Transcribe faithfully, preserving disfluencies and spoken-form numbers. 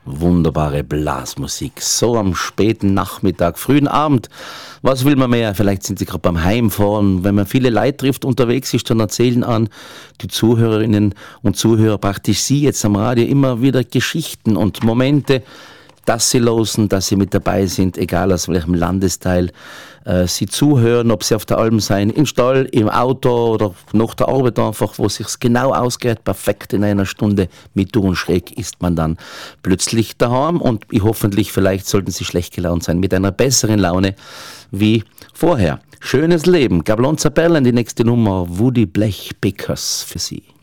Wunderbare Blasmusik. So am späten Nachmittag, frühen Abend. Was will man mehr? Vielleicht sind Sie gerade beim Heimfahren. Wenn man viele Leute trifft, unterwegs ist, dann erzählen an die Zuhörerinnen und Zuhörer, praktisch Sie jetzt am Radio, immer wieder Geschichten und Momente, dass Sie losen, dass Sie mit dabei sind, egal aus welchem Landesteil äh, Sie zuhören, ob Sie auf der Alm sein, im Stall, im Auto oder nach der Arbeit einfach, wo sich's genau ausgeht, perfekt in einer Stunde mit Du und Schräg ist man dann plötzlich daheim und ich hoffentlich, vielleicht sollten Sie schlecht gelaunt sein, mit einer besseren Laune wie vorher. Schönes Leben, Gablon Perlen, die nächste Nummer, Woody Blech Pickers für Sie.